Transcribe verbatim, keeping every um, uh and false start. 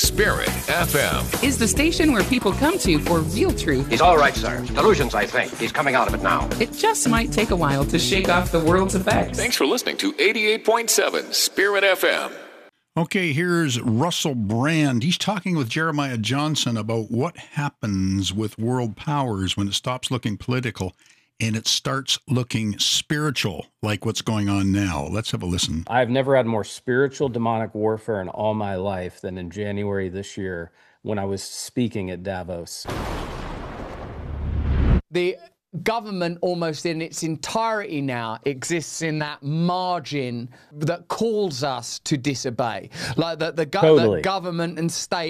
Spirit F M is the station where people come to for real truth. He's all right, sir. Delusions, I think. He's coming out of it now. It just might take a while to shake off the world's effects. Thanks for listening to eighty-eight point seven Spirit F M. Okay, here's Russell Brand. He's talking with Jeremiah Johnson about what happens with world powers when it stops looking political and it starts looking spiritual, like what's going on now. Let's have a listen. I've never had more spiritual demonic warfare in all my life than in January this year when I was speaking at Davos. The government almost in its entirety now exists in that margin that calls us to disobey. Like the, the, go- Totally. the government and state